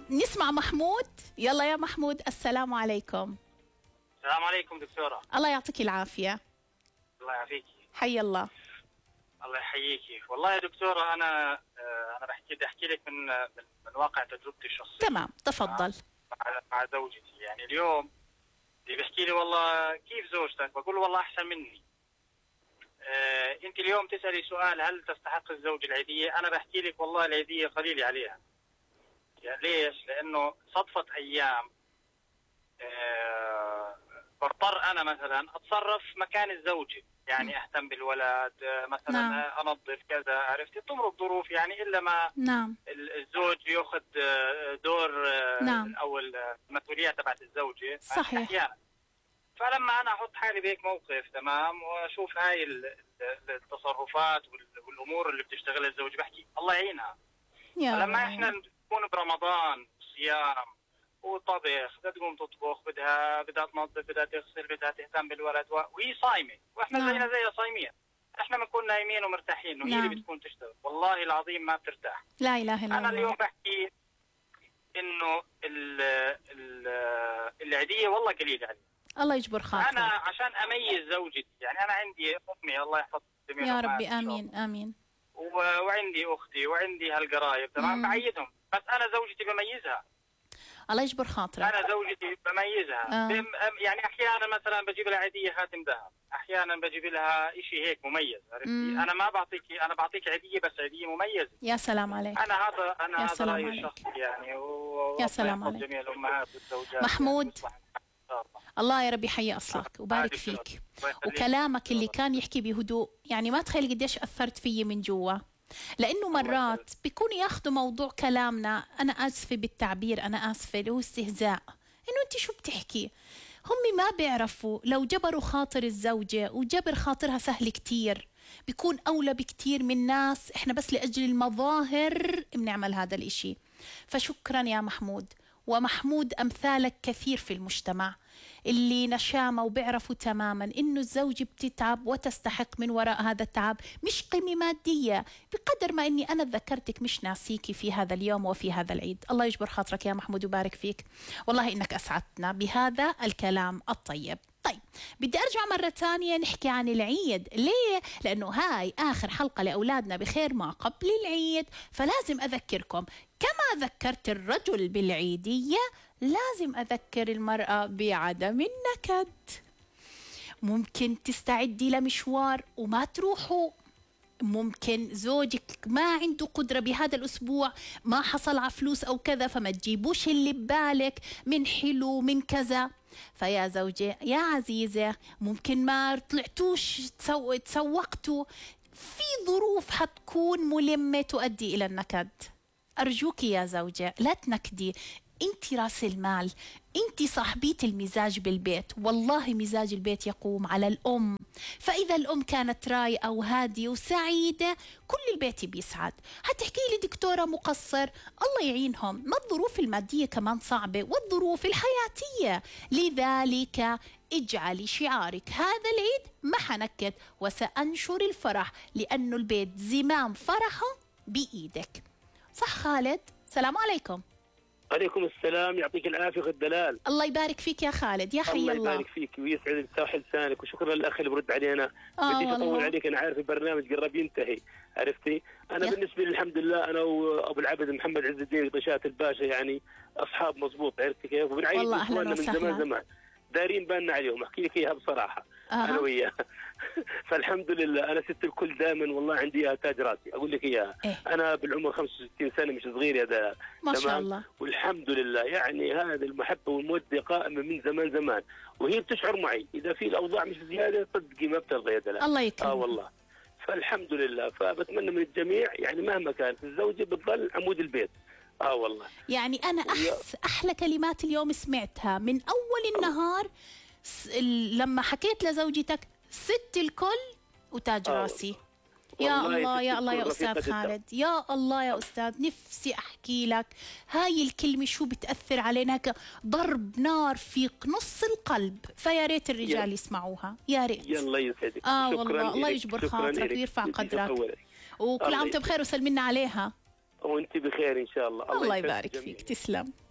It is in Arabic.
نسمع محمود. يلا يا محمود، السلام عليكم. السلام عليكم دكتورة. الله يعطيك العافية. الله يعافيكي. حي الله. الله يحييكي. والله يا دكتورة أنا بدي أحكي لك من واقع تجربتي الشخصية. تمام، تفضل. مع زوجتي. يعني اليوم اللي بيحكي لي والله كيف زوجتك، بقول له والله أحسن مني. أنت اليوم تسألي سؤال هل تستحق الزوج العيدية؟ أنا بحكي لك والله العيدية قليلة عليها. يعني ليش؟ لأنه صدفة أيام بضطر أنا مثلا أتصرف مكان الزوجة، يعني أهتم بالولد مثلا. نعم. أنظف كذا، عرفتي تمر الظروف يعني إلا ما نعم. الزوج يأخذ دور نعم. أو المسؤولية تبعت الزوجة صحيح. أحيانا. فلما أنا أحط حالي بهيك موقف تمام وأشوف هاي التصرفات والأمور اللي بتشتغلها الزوجة بحكي الله يعينها. لما إحنا نكون برمضان صيام وطبخ، بدها تقوم تطبخ، بدها تنظف، بدها تغسل، بدها تهتم بالولد وهي صايمه، واحنا زينا زيها صايمين. احنا بنكون نايمين ومرتاحين وهي اللي بتكون تشتغل. والله العظيم ما بترتاح. لا اله الا الله. انا اليوم بحكي انه العيديه والله قليله علي. الله يجبر خاطرك. انا عشان اميز زوجتي، يعني انا عندي امي الله يحفظها يا ربي، امين امين. وعندي اختي وعندي هالقرايب تمام، بعيدهم، بس انا زوجتي بميزها. الله يجبر خاطرك. أنا زوجتي بميزها. يعني أحيانا مثلا بجيب لها عيدية خاتم ذهب، أحيانا بجيب لها شيء هيك مميز، عرفتي؟ أنا ما بعطيكي، أنا بعطيك عيدية بس عيدية مميزة. يا سلام عليك. أنا هذا رأيي الشخصي يعني. يا سلام عليك. جميع الأمهات والزوجات. محمود، الله يا رب يحيي أصلك وبارك فيك. وكلامك اللي كان يحكي بهدوء، يعني ما تخيل قديش أثرت فيي من جوا. لأنه مرات بيكونوا ياخذوا موضوع كلامنا، أنا آسفة بالتعبير، أنا آسفة، اللي هو استهزاء. إنه أنت شو بتحكي؟ هم ما بيعرفوا لو جبروا خاطر الزوجة، وجبر خاطرها سهل كتير، بيكون أولى بكتير من ناس إحنا بس لأجل المظاهر بنعمل هذا الإشي. فشكرا يا محمود. ومحمود أمثالك كثير في المجتمع اللي نشامة وبيعرفوا تماما إنه الزوجة بتتعب وتستحق من وراء هذا التعب مش قيمة مادية، بقدر ما إني أنا ذكرتك مش ناسيكي في هذا اليوم وفي هذا العيد. الله يجبر خاطرك يا محمود وبارك فيك. والله إنك أسعدتنا بهذا الكلام الطيب. طيب، بدي أرجع مرة تانية نحكي عن العيد. ليه؟ لأنه هاي آخر حلقة لأولادنا بخير ما قبل العيد، فلازم أذكركم كما ذكرت الرجل بالعيدية لازم أذكر المرأة بعدم النكد. ممكن تستعدي لمشوار وما تروحوا، ممكن زوجك ما عنده قدرة بهذا الأسبوع، ما حصل على فلوس أو كذا، فما تجيبوش اللي ببالك من حلو من كذا. فيا زوجة يا عزيزة، ممكن ما طلعتوش تسوقتوا، في ظروف حتكون ملمة تؤدي إلى النكد. أرجوك يا زوجة لا تنكدي، انت راس المال، انت صاحبية المزاج بالبيت. والله مزاج البيت يقوم على الأم، فإذا الأم كانت رايقة وهادية وسعيدة كل البيت بيسعد. هتحكي لي دكتورة مقصر، الله يعينهم، ما الظروف المادية كمان صعبة والظروف الحياتية. لذلك اجعلي شعارك هذا العيد ما حنكد وسأنشر الفرح، لأنه البيت زمام فرحه بإيدك. صح خالد؟ السلام عليكم. عليكم السلام، يعطيك العافية والدلال. الله يبارك فيك يا خالد، يا حي الله. الله يبارك فيك ويسعد صاحب لسانك، وشكرا للأخ اللي برد علينا. بديش أطول عليك، أنا عارف البرنامج قرب ينتهي، عرفتي؟ أنا بالنسبة لي الحمد لله أنا وأبو العبد محمد عز الدين طشات الباشا يعني أصحاب مضبوط، عرفتي كيف؟ وبنعيد إخواننا من زمان دارين بالنا عليهم، أحكي لك إياها بصراحة. أنا وياه فالحمد لله أنا ست الكل دائما، والله عندي إياها تاج راسي، أقول لك إياها. أنا بالعمر 65 سنة مش صغير يا دلال، ما شاء الله. والحمد لله يعني هذه المحبة والمودة قائمة من زمان، وهي بتشعر معي إذا في الأوضاع مش زيادة صدقي ما بترضى يا دلال. الله يكرمك. والله فالحمد لله. فبتمنى من الجميع يعني مهما كانت الزوجة بتظل عمود البيت. والله يعني أنا أحلى كلمات اليوم سمعتها من أول النهار لما حكيت لزوجتك ست الكل وتاج راسي. يا الله يا الله يا أستاذ خالد، يا الله يا أستاذ، نفسي أحكي لك هاي الكلمة شو بتأثر علينا ضرب نار في نص القلب. فيا ريت الرجال يسمعوها، يا ريت. يلا يسعدك. والله الله يجبر خاطرك ويرفع قدرك، وكل عام وانت بخير وسلمنا عليها. وانت بخير ان شاء الله. الله يبارك فيك. تسلم.